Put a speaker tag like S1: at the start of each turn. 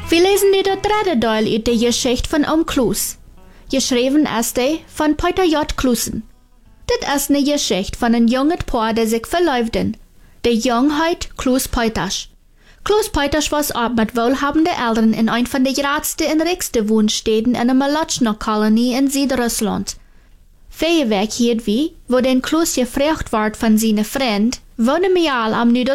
S1: Wir lesen nu der dritte Teil uit de Geschichte von Oom Kloos. Geschrieben ist die von Peter J. Kloosen. Dit is eine Geschichte von een jongen paar die sich verliefden. De jong heet Kloos Peters. Kloos Peters was ab mit wohlhabenden Eltern in ein von den grootste en rijkste woonsteden in een Malotschner-Kolonie in Südrussland. Vijf Weg hielt wie, wo den Kloos gefragt ward von seine Freund, wohnen wir all am nu